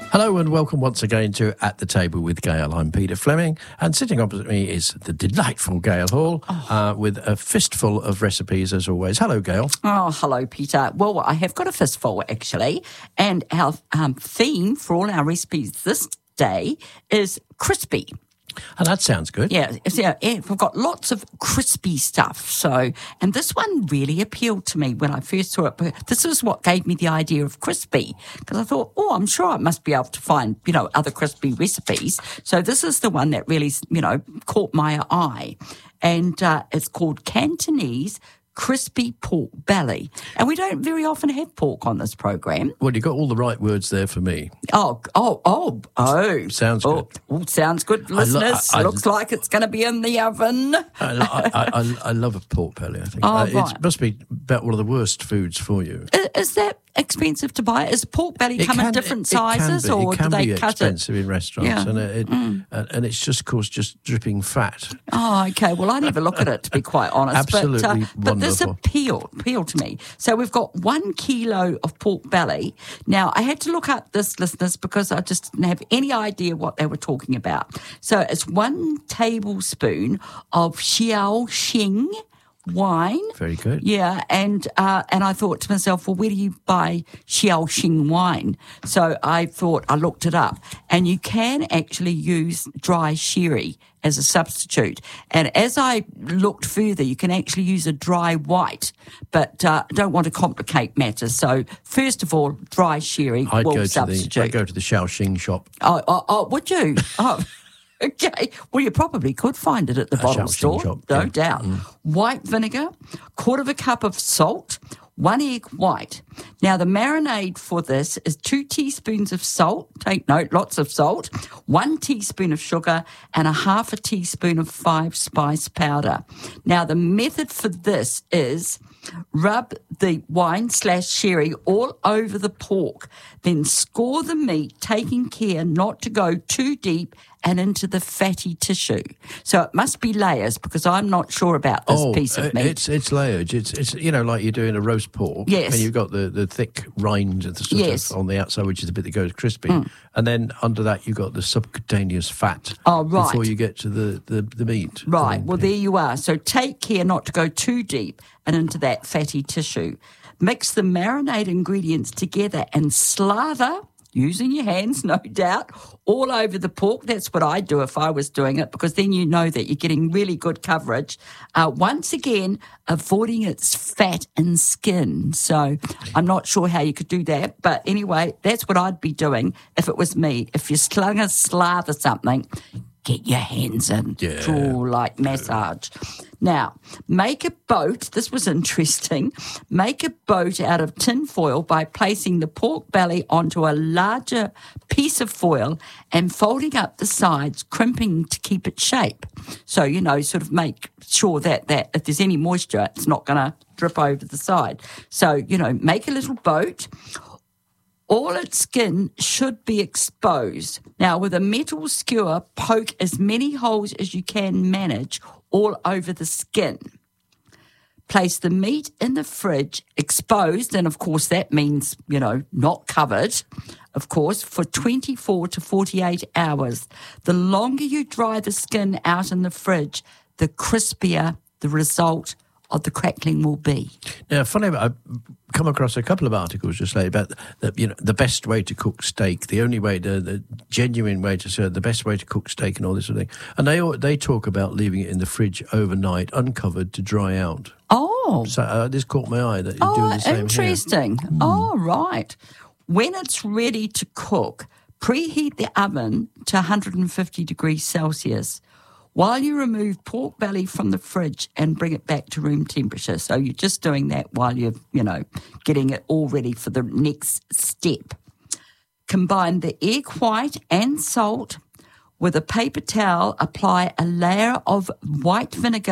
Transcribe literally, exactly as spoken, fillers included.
Hello and welcome once again to At the Table with Gail. I'm Peter Fleming, and sitting opposite me is the delightful Gail Hall oh. uh, with a fistful of recipes as always. Hello, Gail. Oh, hello, Peter. Well, I have got a fistful actually, and our um, theme for all our recipes this day is crispy. And that sounds good. Yeah, yeah, yeah, we've got lots of crispy stuff. So, and this one really appealed to me when I first saw it. This is what gave me the idea of crispy, because I thought, oh, I'm sure I must be able to find, you know, other crispy recipes. So this is the one that really, you know, caught my eye. And uh, it's called Cantonese crispy pork belly. And we don't very often have pork on this program. Well, you got all the right words there for me. Oh, oh, oh, oh. Sounds oh, good. Oh, sounds good, listeners. I lo- I, I, Looks like it's going to be in the oven. I, I, I, I love a pork belly, I think. Oh, uh, right. It must be about one of the worst foods for you. Is, is that expensive to buy? Is pork belly It come can, in different it, it sizes, can be. or it can do they be cut expensive it? in restaurants, Yeah. and it, Mm. and, and it's just, of course, just dripping fat. Oh, okay. Well, I never look at it, to be quite honest. Absolutely but, uh, but this wonderful. appealed, appealed to me. So we've got one kilo of pork belly. Now, I had to look up this, listeners, because I just didn't have any idea what they were talking about. So it's one tablespoon of Shaoxing wine. Very good. Yeah, and uh, and I thought to myself, well, where do you buy Shaoxing wine? So I thought, I looked it up, and you can actually use dry sherry as a substitute. And as I looked further, you can actually use a dry white, but uh, I don't want to complicate matters. So first of all, dry sherry I'd will go substitute. To the, I'd go to the Shaoxing shop. Oh, oh, oh would you? Oh. Okay, well, you probably could find it at the A bottle Shaoxing store, shop, no yeah. doubt. Mm. White vinegar, quarter of a cup of salt, one egg white. Now, the marinade for this is two teaspoons of salt, take note, lots of salt, one teaspoon of sugar, and a half a teaspoon of five-spice powder. Now, the method for this is rub the wine slash sherry all over the pork, then score the meat, taking care not to go too deep and into the fatty tissue. So it must be layers, because I'm not sure about this oh, piece of meat. It's it's layered. It's it's you know, like you're doing a roast pork. Yes. And you've got the, the thick rind of the sort Yes. of on the outside, which is the bit that goes crispy. Mm. And then under that you've got the subcutaneous fat. Oh, right. Before you get to the, the, the meat. Right, And, well, there you are. So take care not to go too deep and into that fatty tissue. Mix the marinade ingredients together and slather, using your hands, no doubt, all over the pork. That's what I'd do if I was doing it, because then you know that you're getting really good coverage. Uh, once again, avoiding its fat and skin. So I'm not sure how you could do that. But anyway, that's what I'd be doing if it was me. If you're slung a slather something, get your hands in. Yeah. Draw like massage. Now, make a boat. This was interesting. Make a boat out of tin foil by placing the pork belly onto a larger piece of foil and folding up the sides, crimping to keep its shape. So, you know, sort of make sure that, that if there's any moisture, it's not going to drip over the side. So, you know, make a little boat. All its skin should be exposed. Now, with a metal skewer, poke as many holes as you can manage all over the skin. Place the meat in the fridge, exposed, and of course that means, you know, not covered, of course, for twenty-four to forty-eight hours. The longer you dry the skin out in the fridge, the crispier the result of the crackling will be. Now, funny, I've come across a couple of articles just lately about the, you know, the best way to cook steak, the only way, to, the genuine way to serve, the best way to cook steak and all this sort of thing. And they they talk about leaving it in the fridge overnight, uncovered, to dry out. Oh. So uh, this caught my eye that you're oh, doing the same interesting. here. Oh, right. When it's ready to cook, preheat the oven to one hundred fifty degrees Celsius while you remove pork belly from the fridge and bring it back to room temperature. So you're just doing that while you're, you know, getting it all ready for the next step. Combine the egg white and salt with a paper towel. Apply a layer of white vinegar